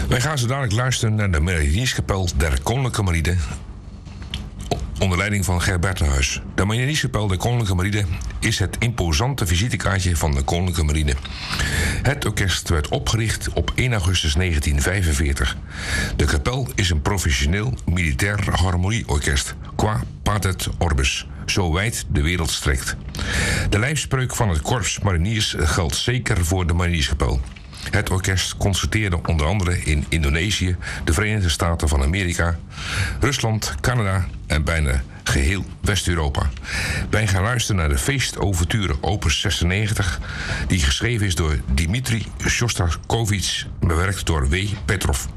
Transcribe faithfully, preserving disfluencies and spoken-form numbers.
Wij gaan zo dadelijk luisteren naar de Marinierskapel der Koninklijke Marine, onder leiding van Ger Bertenhuis. De Marinierskapel der Koninklijke Marine is het imposante visitekaartje van de Koninklijke Marine. Het orkest werd opgericht op één augustus negentien vijfenveertig. De kapel is een professioneel militair harmonieorkest, qua patet orbis, zo wijd de wereld strekt. De lijfspreuk van het Korps Mariniers geldt zeker voor de Marinierskapel. Het orkest concerteerde onder andere in Indonesië, de Verenigde Staten van Amerika, Rusland, Canada en bijna geheel West-Europa. Wij gaan luisteren naar de feestouverture opus zesennegentig, die geschreven is door Dimitri Shostakovich, bewerkt door W. Petrov.